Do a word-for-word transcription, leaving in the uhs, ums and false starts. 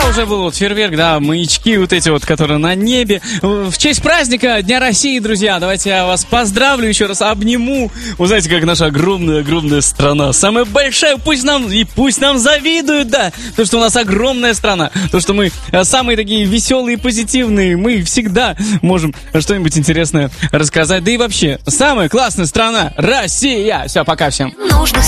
уже был вот фейерверк, да, маячки вот эти вот, которые на небе. В честь праздника Дня России, друзья, давайте я вас поздравлю, еще раз обниму. Вы знаете, как наша огромная-огромная страна, самая большая, пусть нам, и пусть нам завидуют, да, то, что у нас огромная страна, то, что мы самые такие веселые и позитивные, мы всегда можем что-нибудь интересное рассказать. Да и вообще, самая классная страна — Россия. Все, пока всем.